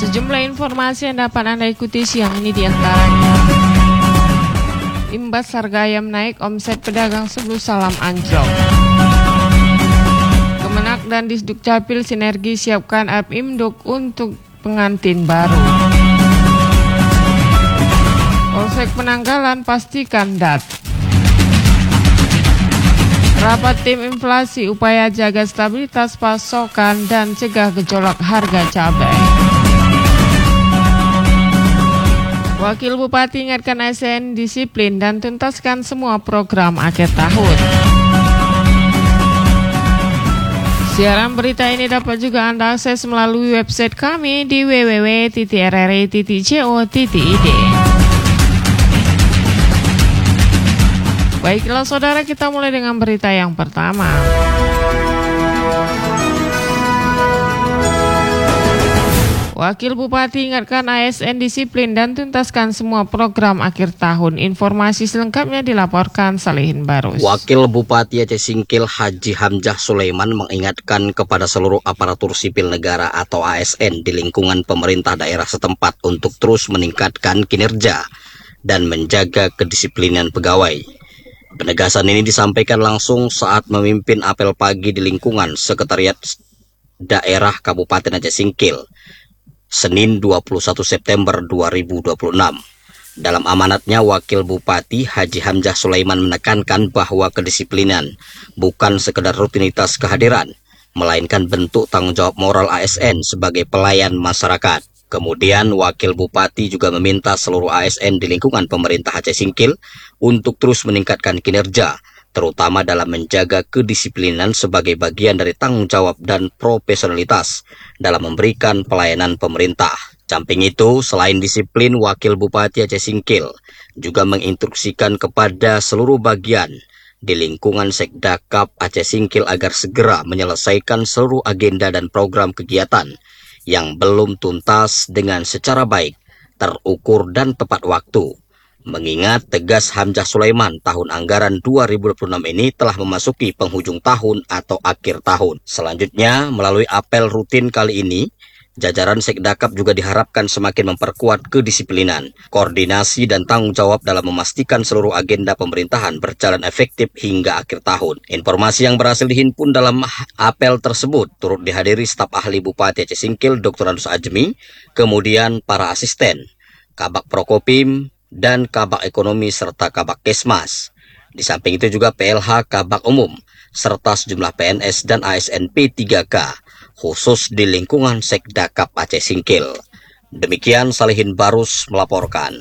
Sejumlah informasi yang dapat Anda ikuti siang ini diantaranya: imbas harga ayam naik, omset pedagang Sebelum Salam anjlok. Kemenak dan Disduk Capil sinergi siapkan app Imduk untuk pengantin baru. Polsek Penanggalan pastikan dat. Rapat tim inflasi upaya jaga stabilitas pasokan dan cegah gejolak harga cabai. Wakil Bupati ingatkan ASN disiplin dan tuntaskan semua program akhir tahun. Siaran berita ini dapat juga Anda akses melalui website kami di www.rri.co.id. Baiklah saudara, kita mulai dengan berita yang pertama. Wakil Bupati ingatkan ASN disiplin dan tuntaskan semua program akhir tahun. Informasi selengkapnya dilaporkan Salihin Barus. Wakil Bupati Aceh Singkil Haji Hamzah Sulaiman mengingatkan kepada seluruh aparatur sipil negara atau ASN di lingkungan pemerintah daerah setempat untuk terus meningkatkan kinerja dan menjaga kedisiplinan pegawai. Penegasan ini disampaikan langsung saat memimpin apel pagi di lingkungan Sekretariat Daerah Kabupaten Aceh Singkil, Senin 21 September 2026. Dalam amanatnya, Wakil Bupati Haji Hamzah Sulaiman menekankan bahwa kedisiplinan bukan sekedar rutinitas kehadiran, melainkan bentuk tanggung jawab moral ASN sebagai pelayan masyarakat. Kemudian Wakil Bupati juga meminta seluruh ASN di lingkungan pemerintah Aceh Singkil untuk terus meningkatkan kinerja, terutama dalam menjaga kedisiplinan sebagai bagian dari tanggung jawab dan profesionalitas dalam memberikan pelayanan pemerintah. Samping itu, selain disiplin, Wakil Bupati Aceh Singkil juga menginstruksikan kepada seluruh bagian di lingkungan Sekdakap Aceh Singkil agar segera menyelesaikan seluruh agenda dan program kegiatan yang belum tuntas dengan secara baik, terukur dan tepat waktu. Mengingat tegas Hamzah Sulaiman, tahun anggaran 2026 ini telah memasuki penghujung tahun atau akhir tahun. Selanjutnya, melalui apel rutin kali ini, jajaran Sekdakap juga diharapkan semakin memperkuat kedisiplinan, koordinasi dan tanggung jawab dalam memastikan seluruh agenda pemerintahan berjalan efektif hingga akhir tahun. Informasi yang berhasil dihimpun dalam apel tersebut turut dihadiri staf ahli Bupati Aceh Singkil Dr. Anus Ajmi, kemudian para asisten, Kabak Prokopim, dan Kabak Ekonomi serta Kabak Kesmas. Di samping itu juga PLH Kabak Umum, serta sejumlah PNS dan ASN P3K, khusus di lingkungan Sekdakap Aceh Singkil. Demikian Salihin Barus melaporkan.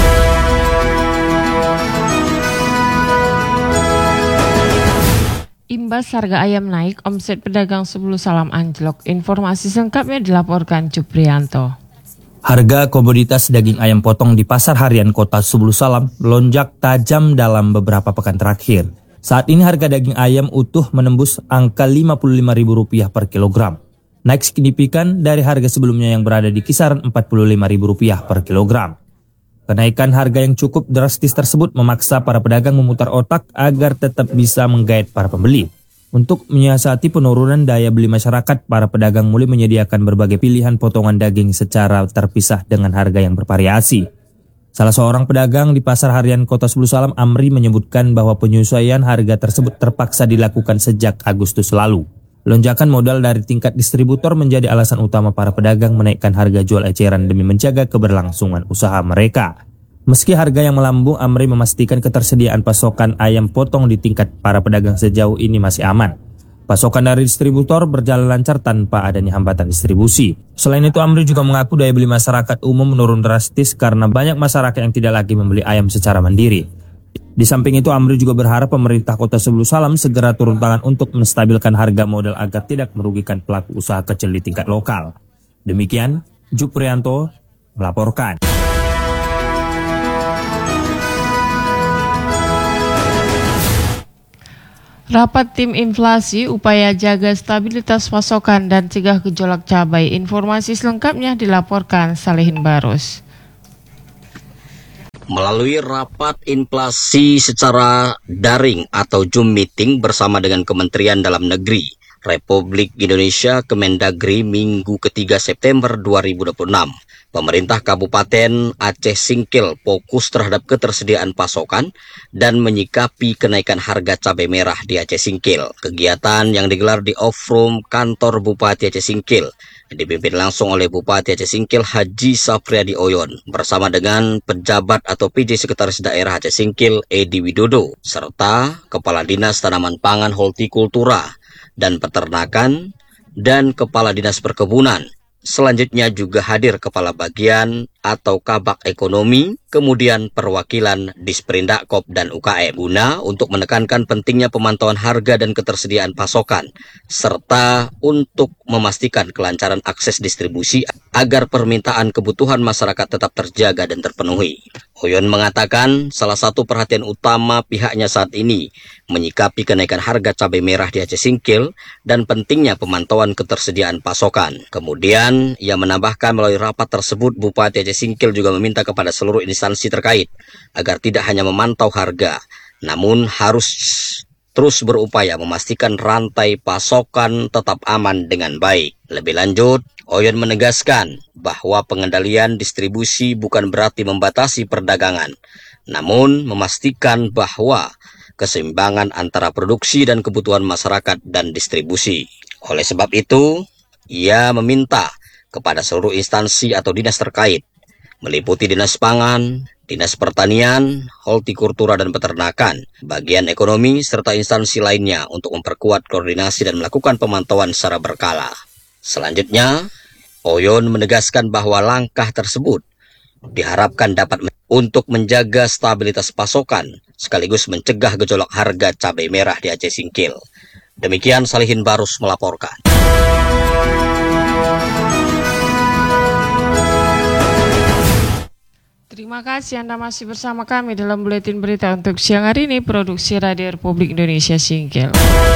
Imbas harga ayam naik, omset pedagang Sebelum Salam anjlok. Informasi selengkapnya dilaporkan Cuprianto. Harga komoditas daging ayam potong di pasar harian kota Sebelum Salam melonjak tajam dalam beberapa pekan terakhir. Saat ini harga daging ayam utuh menembus angka Rp55.000 per kilogram. Naik signifikan dari harga sebelumnya yang berada di kisaran Rp45.000 per kilogram. Kenaikan harga yang cukup drastis tersebut memaksa para pedagang memutar otak agar tetap bisa menggait para pembeli. Untuk menyiasati penurunan daya beli masyarakat, para pedagang mulai menyediakan berbagai pilihan potongan daging secara terpisah dengan harga yang bervariasi. Salah seorang pedagang di pasar harian kota Sebelum Salam, Amri, menyebutkan bahwa penyesuaian harga tersebut terpaksa dilakukan sejak Agustus lalu. Lonjakan modal dari tingkat distributor menjadi alasan utama para pedagang menaikkan harga jual eceran demi menjaga keberlangsungan usaha mereka. Meski harga yang melambung, Amri memastikan ketersediaan pasokan ayam potong di tingkat para pedagang sejauh ini masih aman. Pasokan dari distributor berjalan lancar tanpa adanya hambatan distribusi. Selain itu, Amri juga mengaku daya beli masyarakat umum menurun drastis karena banyak masyarakat yang tidak lagi membeli ayam secara mandiri. Di samping itu, Amri juga berharap pemerintah kota Sebelum Salam segera turun tangan untuk menstabilkan harga modal agar tidak merugikan pelaku usaha kecil di tingkat lokal. Demikian, Juprianto melaporkan. Rapat tim inflasi upaya jaga stabilitas pasokan dan cegah gejolak cabai. Informasi selengkapnya dilaporkan Salihin Barus. Melalui rapat inflasi secara daring atau Zoom meeting bersama dengan Kementerian Dalam Negeri, Republik Indonesia Kemendagri Minggu ketiga September 2026. Pemerintah Kabupaten Aceh Singkil fokus terhadap ketersediaan pasokan dan menyikapi kenaikan harga cabai merah di Aceh Singkil. Kegiatan yang digelar di off-room kantor Bupati Aceh Singkil dipimpin langsung oleh Bupati Aceh Singkil Haji Safriadi Oyon bersama dengan pejabat atau PJ Sekretaris Daerah Aceh Singkil Edi Widodo serta Kepala Dinas Tanaman Pangan Hortikultura dan Peternakan dan Kepala Dinas Perkebunan. Selanjutnya juga hadir Kepala Bagian atau Kabak Ekonomi, kemudian perwakilan Disperindakop dan UKM, guna untuk menekankan pentingnya pemantauan harga dan ketersediaan pasokan, serta untuk memastikan kelancaran akses distribusi agar permintaan kebutuhan masyarakat tetap terjaga dan terpenuhi. Oyon mengatakan salah satu perhatian utama pihaknya saat ini menyikapi kenaikan harga cabai merah di Aceh Singkil dan pentingnya pemantauan ketersediaan pasokan. Kemudian ia menambahkan melalui rapat tersebut Bupati Aceh Singkil juga meminta kepada seluruh instansi terkait agar tidak hanya memantau harga, namun harus terus berupaya memastikan rantai pasokan tetap aman dengan baik. Lebih lanjut, Oyon menegaskan bahwa pengendalian distribusi bukan berarti membatasi perdagangan, namun memastikan bahwa keseimbangan antara produksi dan kebutuhan masyarakat dan distribusi. Oleh sebab itu, ia meminta kepada seluruh instansi atau dinas terkait, meliputi Dinas Pangan, Dinas Pertanian, Hortikultura dan Peternakan, Bagian Ekonomi, serta instansi lainnya untuk memperkuat koordinasi dan melakukan pemantauan secara berkala. Selanjutnya, Oyon menegaskan bahwa langkah tersebut diharapkan dapat untuk menjaga stabilitas pasokan sekaligus mencegah gejolak harga cabai merah di Aceh Singkil. Demikian Salihin Barus melaporkan. Terima kasih Anda masih bersama kami dalam Buletin Berita untuk siang hari ini, Produksi Radio Republik Indonesia Singkil.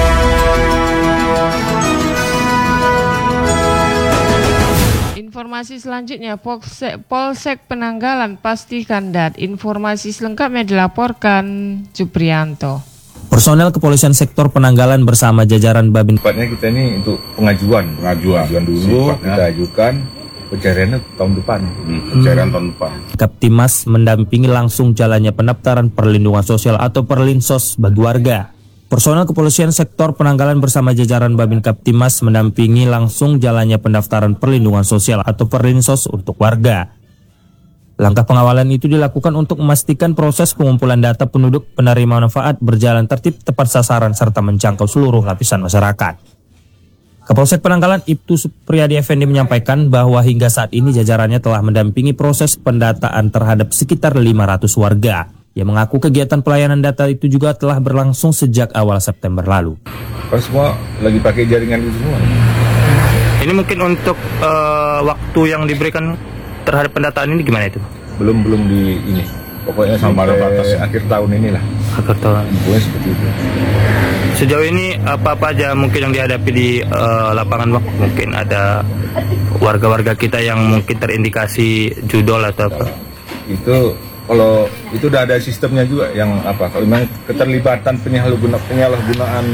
Informasi selanjutnya, Polsek Penanggalan pastikan dat. Informasi selengkapnya dilaporkan Juprianto. Personel Kepolisian Sektor Penanggalan bersama jajaran Babin. Tepatnya kita ini untuk pengajuan dulu, kita ajukan pencariannya tahun depan. Pencarian tahun depan. Kaptimas mendampingi langsung jalannya pendaftaran perlindungan sosial atau Perlinsos bagi warga. Personel Kepolisian Sektor Penanggalan bersama jajaran Babin Kaptimas mendampingi langsung jalannya pendaftaran perlindungan sosial atau Perlinsos untuk warga. Langkah pengawalan itu dilakukan untuk memastikan proses pengumpulan data penduduk penerima manfaat berjalan tertib, tepat sasaran, serta menjangkau seluruh lapisan masyarakat. Kapolsek Penanggalan Ibtu Supriyadi Effendi menyampaikan bahwa hingga saat ini jajarannya telah mendampingi proses pendataan terhadap sekitar 500 warga. Ia mengaku kegiatan pelayanan data itu juga telah berlangsung sejak awal September lalu. Semua lagi pakai jaringan itu semua. Ini mungkin untuk waktu yang diberikan terhadap pendataan ini gimana itu? Belum di ini. Pokoknya sampai akhir tahun inilah. Akhir tahun. Pokoknya seperti itu. Sejauh ini apa aja mungkin yang dihadapi di lapangan, Bang? Mungkin ada warga-warga kita yang mungkin terindikasi judol atau apa? Itu kalau itu udah ada sistemnya juga yang apa? Kalau memang keterlibatan penyalahgunaan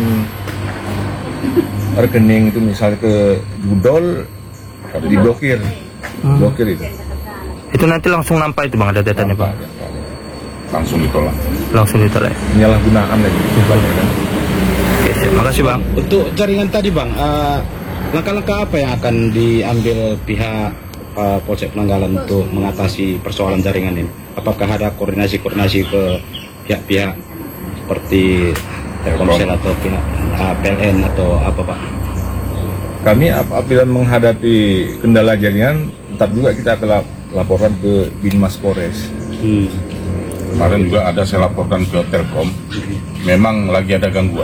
rekening itu misalnya ke judol diblokir. Blokir itu. Itu nanti langsung nampak itu, Bang, ada datanya, Bang? Langsung ditolak. Langsung ditolak. Penyalahgunaan lagi. Oke, terima kasih, Bang. Untuk jaringan tadi, Bang, langkah-langkah apa yang akan diambil pihak Polsek Penanggalan untuk mengatasi persoalan jaringan ini? Apakah ada koordinasi ke pihak-pihak seperti Telkomsel atau pihak PLN atau apa, Pak? Kami apabila menghadapi kendala jaringan, tetap juga kita akan laporkan ke Binmas Polres. Kemarin juga ada saya laporkan ke Telkom, memang lagi ada gangguan.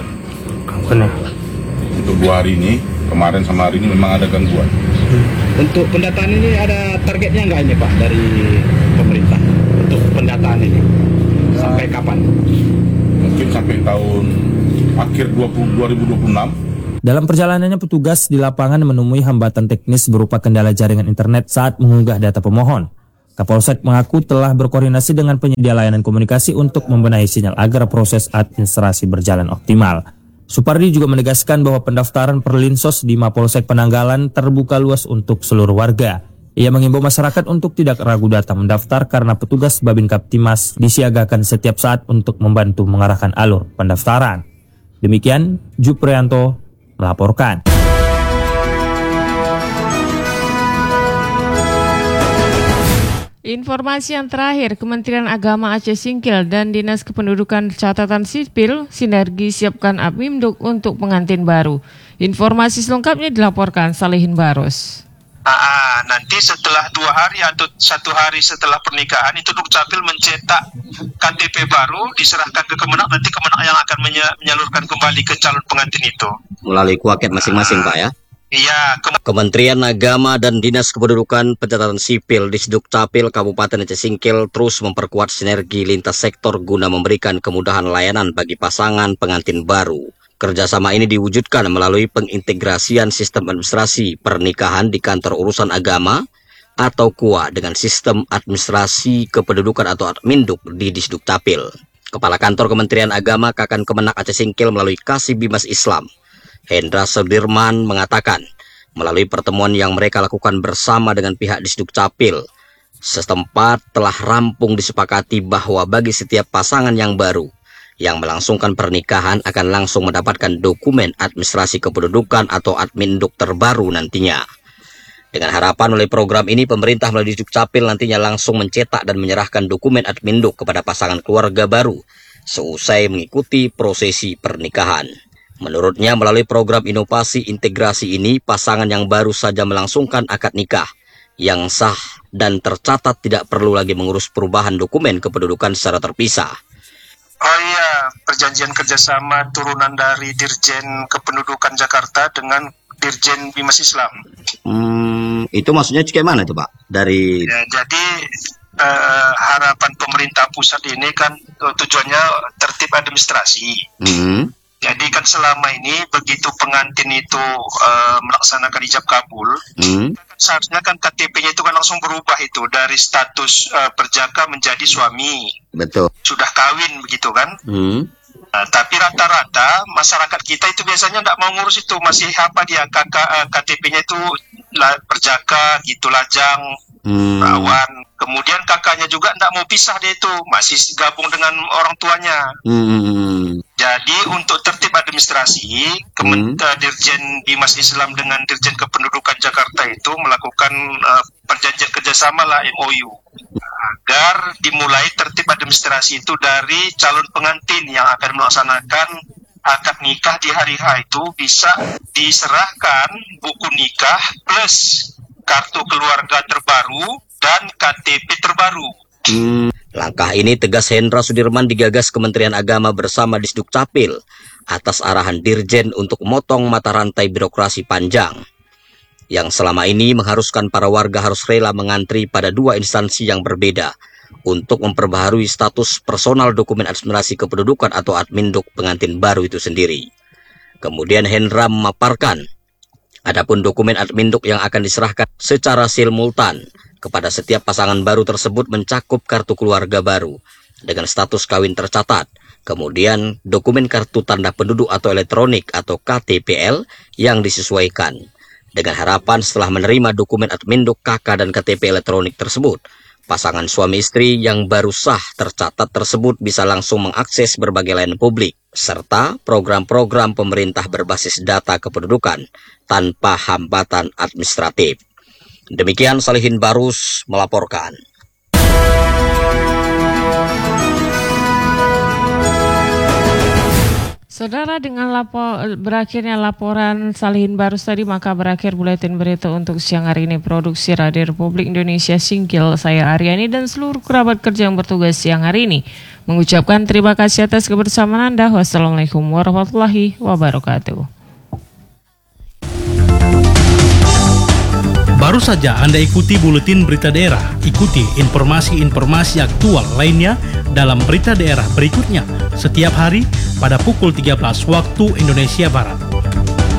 Untuk 2 hari ini, kemarin sama hari ini memang ada gangguan. Untuk pendataan ini ada targetnya nggak ini, Pak, dari pemerintah untuk pendataan ini? Sampai kapan? Mungkin sampai tahun akhir 2026. Dalam perjalanannya, petugas di lapangan menemui hambatan teknis berupa kendala jaringan internet saat mengunggah data pemohon. Kapolsek mengaku telah berkoordinasi dengan penyedia layanan komunikasi untuk membenahi sinyal agar proses administrasi berjalan optimal. Supardi juga menegaskan bahwa pendaftaran Perlinsos di Mapolsek Penanggalan terbuka luas untuk seluruh warga. Ia mengimbau masyarakat untuk tidak ragu datang mendaftar karena petugas Babin Kaptimas disiagakan setiap saat untuk membantu mengarahkan alur pendaftaran. Demikian, Juprianto melaporkan. Informasi yang terakhir, Kementerian Agama Aceh Singkil dan Dinas Kependudukan Catatan Sipil sinergi siapkan Apmimduk untuk pengantin baru. Informasi selengkapnya dilaporkan Salihin Barus. Nanti setelah 2 hari atau 1 hari setelah pernikahan itu Dukcapil mencetak KTP baru, diserahkan ke Kemenak, nanti Kemenak yang akan menyalurkan kembali ke calon pengantin itu. Melalui kuaket masing-masing, Pak ya? Iya. Kementerian Agama dan Dinas Kependudukan Pencatatan Sipil di Dukcapil Kabupaten Aceh Singkil terus memperkuat sinergi lintas sektor guna memberikan kemudahan layanan bagi pasangan pengantin baru. Kerjasama ini diwujudkan melalui pengintegrasian sistem administrasi pernikahan di Kantor Urusan Agama atau KUA dengan sistem administrasi kependudukan atau Adminduk di Disdukcapil. Kepala Kantor Kementerian Agama Kakan Kemenak Aceh Singkil melalui Kasih Bimas Islam, Hendra Sudirman mengatakan, melalui pertemuan yang mereka lakukan bersama dengan pihak Disdukcapil, setempat telah rampung disepakati bahwa bagi setiap pasangan yang baru yang melangsungkan pernikahan akan langsung mendapatkan dokumen administrasi kependudukan atau Adminduk terbaru nantinya. Dengan harapan melalui program ini, pemerintah melalui Disdukcapil nantinya langsung mencetak dan menyerahkan dokumen Adminduk kepada pasangan keluarga baru seusai mengikuti prosesi pernikahan. Menurutnya, melalui program inovasi integrasi ini, pasangan yang baru saja melangsungkan akad nikah yang sah dan tercatat tidak perlu lagi mengurus perubahan dokumen kependudukan secara terpisah. Oh iya, perjanjian kerjasama turunan dari Dirjen Kependudukan Jakarta dengan Dirjen Bimas Islam. Itu maksudnya kayak mana itu, Pak? Dari ya, jadi harapan pemerintah pusat ini kan tujuannya tertib administrasi. Jadi kan selama ini begitu pengantin itu melaksanakan ijab kabul, seharusnya kan KTP-nya itu kan langsung berubah itu dari status perjaka menjadi suami. Betul. Sudah kawin begitu kan? Tapi rata-rata masyarakat kita itu biasanya nggak mau ngurus itu, masih apa dia KTP-nya itu perjaka gitu, lajang, perawan. Kemudian kakaknya juga nggak mau pisah dia itu, masih gabung dengan orang tuanya. Jadi untuk tertib administrasi, Dirjen Bimas Islam dengan Dirjen Kependudukan Jakarta itu melakukan perjanjian kerjasama lah MOU agar dimulai tertib administrasi itu dari calon pengantin yang akan melaksanakan akad nikah di hari H itu bisa diserahkan buku nikah plus kartu keluarga terbaru dan KTP terbaru. Langkah ini, tegas Hendra Sudirman, digagas Kementerian Agama bersama Disdukcapil atas arahan Dirjen untuk memotong mata rantai birokrasi panjang yang selama ini mengharuskan para warga harus rela mengantri pada 2 instansi yang berbeda untuk memperbaharui status personal dokumen administrasi kependudukan atau Adminduk pengantin baru itu sendiri. Kemudian Hendra memaparkan, adapun dokumen Adminduk yang akan diserahkan secara simultan kepada setiap pasangan baru tersebut mencakup kartu keluarga baru dengan status kawin tercatat, kemudian dokumen kartu tanda penduduk atau elektronik atau KTPL yang disesuaikan. Dengan harapan setelah menerima dokumen Adminduk KK dan KTP elektronik tersebut, pasangan suami istri yang baru sah tercatat tersebut bisa langsung mengakses berbagai layanan publik serta program-program pemerintah berbasis data kependudukan tanpa hambatan administratif. Demikian Salihin Barus melaporkan. Saudara, dengan berakhirnya laporan Salihin Barus tadi, maka berakhir buletin berita untuk siang hari ini. Produksi Radio Republik Indonesia Singkil, saya Aryani dan seluruh kerabat kerja yang bertugas siang hari ini mengucapkan terima kasih atas kebersamaan Anda. Wassalamualaikum warahmatullahi wabarakatuh. Baru saja Anda ikuti buletin berita daerah. Ikuti informasi-informasi aktual lainnya dalam berita daerah berikutnya setiap hari pada pukul 13 waktu Indonesia Barat.